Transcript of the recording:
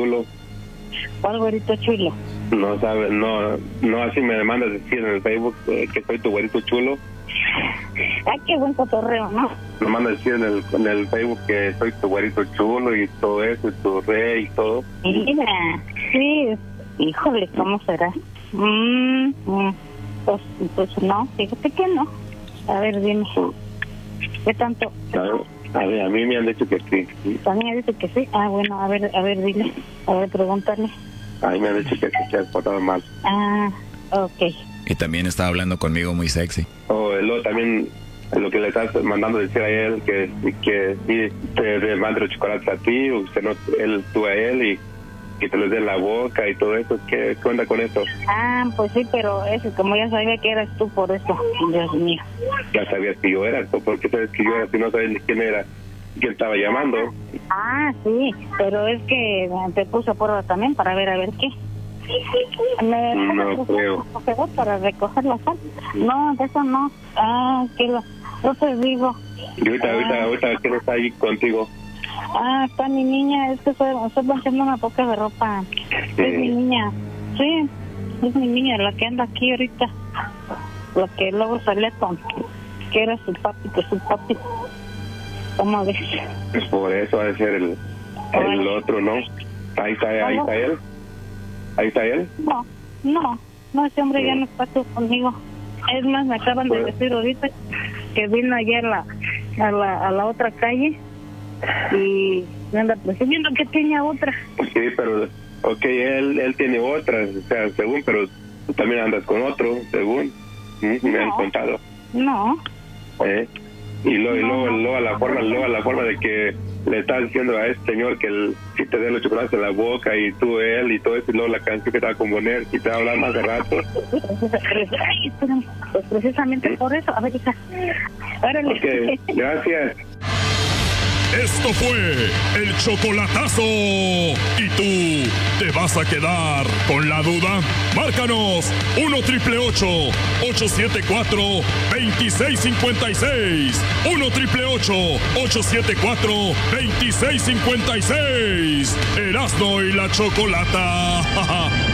chulo. ¿Cuál güerito chulo? No sabes, no así me mandas decir en el Facebook que soy tu güerito chulo. Ay, qué buen cotorreo, ¿no? Me mandas decir en el Facebook que soy tu güerito chulo y todo eso, y tu rey y todo. Mira, sí, híjole, ¿cómo será? Pues no, fíjate que no. A ver, dime. ¿Qué tanto? A ver, a mí me han dicho que sí. ¿También dice que sí? Ah, bueno, a ver, dile. A ver, pregúntale. A mí me han dicho que se has portado mal. Ah, ok. Y también estaba hablando conmigo muy sexy. Luego también lo que le estás mandando decir a él, que sí, te mande los chocolates a ti, usted no, tú a él, y que te los dé en la boca y todo eso. ¿Qué onda con eso? Ah, pues sí, pero eso, como ya sabía que eras tú, por eso, Dios mío. Ya sabías que yo era, ¿por qué sabes que yo era si no sabes ni quién era? ¿Quién estaba llamando? Ah, sí, pero es que te puse a prueba también para ver qué. No creo. Para recoger la sal. No, de eso no. Ah, que no te digo. Y ahorita, ¿quién está ahí contigo? Ah, está mi niña, es que estoy planchando una poca de ropa. Es mi niña. Sí, es mi niña, la que anda aquí ahorita. La que luego salía con, que era su papi. ¿Cómo ves? Pues por eso ha de ser el otro, ¿no? Ahí está él. ¿Ahí está él? No, ese hombre ya no está conmigo. Es más, me acaban de decir ahorita que vino ayer a la otra calle y me anda presumiendo que tenía otra. Sí, pero, él tiene otra, o sea, según, pero tú también andas con otro, según, me han contado. No. Y luego a la forma de que le estás diciendo a este señor que si te dé los chocolates en la boca y tú él y todo eso, y luego la canción que te va a componer y te va a hablar más de rato. Ay, espérame, pues precisamente por eso, a ver, hija. Órale. Ok, gracias. Esto fue el chocolatazo. ¿Y tú te vas a quedar con la duda? Márcanos 1-888-874-2656. 1-888-874-2656. Erasmo y la Chocolata.